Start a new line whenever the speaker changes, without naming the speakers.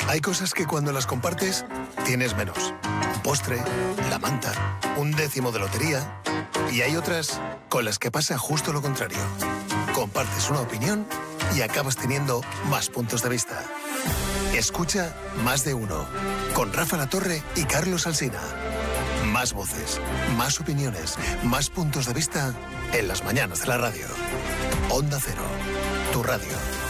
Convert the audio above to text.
Hay cosas que cuando las compartes, tienes menos. Un postre, la manta, un décimo de lotería. Y hay otras con las que pasa justo lo contrario. Compartes una opinión y acabas teniendo más puntos de vista. Escucha Más de Uno, con Rafa Latorre y Carlos Alsina. Más voces, más opiniones, más puntos de vista en las mañanas de la radio. Onda Cero, tu radio.